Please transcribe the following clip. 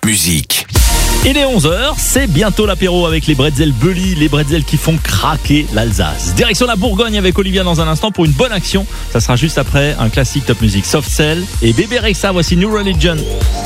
Top Musique. Il est 11h, c'est bientôt l'apéro avec les bretzels Bully, les bretzels qui font craquer l'Alsace. Direction la Bourgogne avec Olivia dans un instant pour une bonne action. Ça sera juste après un classique Top Musique, Soft Cell et Bébé Rexha. Voici New Religion.